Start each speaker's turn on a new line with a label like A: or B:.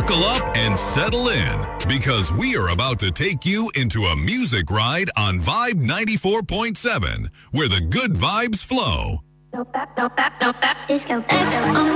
A: Buckle up and settle in, because we are about to take you into a music ride on Vibe 94.7, where the good vibes flow.
B: Disco.